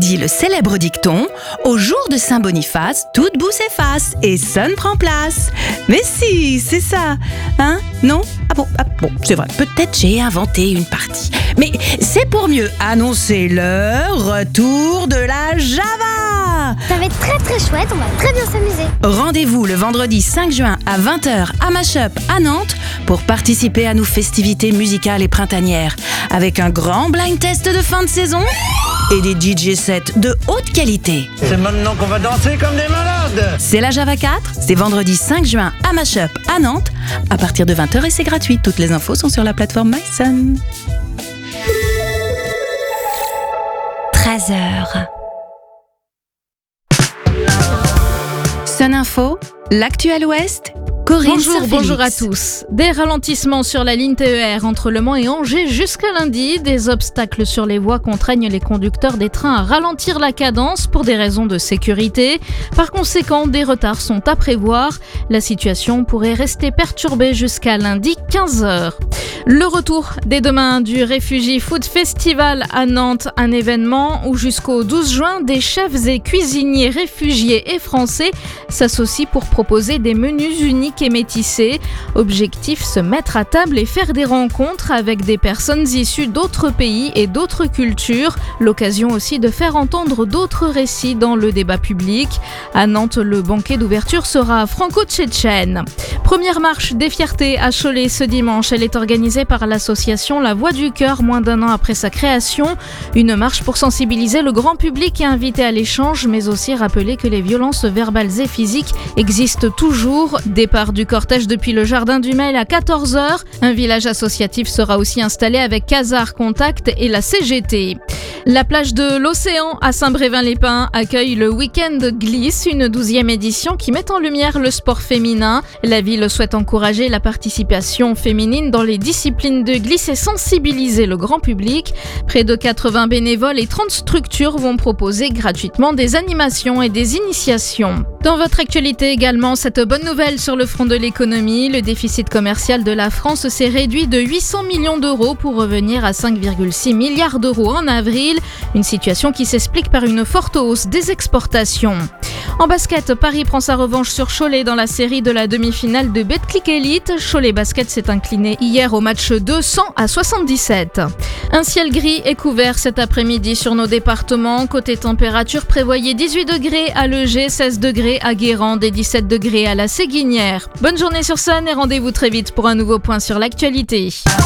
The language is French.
dit le célèbre dicton « Au jour de Saint-Boniface, toute boue s'efface et sonne prend place ». Mais si, c'est ça. Hein? Non? Ah bon, c'est vrai, peut-être j'ai inventé une partie. Mais c'est pour mieux annoncer le retour de la Java. Ça va être très très chouette, on va très bien s'amuser. Rendez-vous le vendredi 5 juin à 20h à Mashup à Nantes pour participer à nos festivités musicales et printanières avec un grand blind test de fin de saison et des DJ sets de haute qualité. C'est maintenant qu'on va danser comme des malades. C'est la Java 4, c'est vendredi 5 juin à Mashup à Nantes à partir de 20h et c'est gratuit. Toutes les infos sont sur la plateforme MySun. 13h. Sun Info, l'actuel Ouest, Corinne Sir-Félix. Bonjour à tous. Des ralentissements sur la ligne TER entre Le Mans et Angers jusqu'à lundi. Des obstacles sur les voies contraignent les conducteurs des trains à ralentir la cadence pour des raisons de sécurité. Par conséquent, des retards sont à prévoir. La situation pourrait rester perturbée jusqu'à lundi 15h. Le retour dès demain du Refugee Food Festival à Nantes, un événement où jusqu'au 12 juin, des chefs et cuisiniers réfugiés et français s'associent pour proposer des menus uniques et métissés. Objectif, se mettre à table et faire des rencontres avec des personnes issues d'autres pays et d'autres cultures. L'occasion aussi de faire entendre d'autres récits dans le débat public. À Nantes, le banquet d'ouverture sera franco-tchétchène. Première marche des fiertés à Cholet ce dimanche. Elle est organisée par l'association La Voix du Cœur moins d'un an après sa création. Une marche pour sensibiliser le grand public et inviter à l'échange, mais aussi rappeler que les violences verbales et physiques existent toujours. Départ du cortège depuis le Jardin du Mail à 14h. Un village associatif sera aussi installé avec Casar Contact et la CGT. La plage de l'Océan à Saint-Brévin-les-Pins accueille le week-end glisse, une 12e édition qui met en lumière le sport féminin. La ville souhaite encourager la participation féminine dans les disciplines de glisse et sensibiliser le grand public. Près de 80 bénévoles et 30 structures vont proposer gratuitement des animations et des initiations. Dans votre actualité également, cette bonne nouvelle sur le front de l'économie, le déficit commercial de la France s'est réduit de 800 millions d'euros pour revenir à 5,6 milliards d'euros en avril. Une situation qui s'explique par une forte hausse des exportations. En basket, Paris prend sa revanche sur Cholet dans la série de la demi-finale de Betclic Elite. Cholet Basket s'est incliné hier au match 200-77. Un ciel gris est couvert cet après-midi sur nos départements. Côté température, prévoyez 18 degrés à Legé, 16 degrés à Guérande et 17 degrés à la Séguinière. Bonne journée sur Sun et rendez-vous très vite pour un nouveau point sur l'actualité.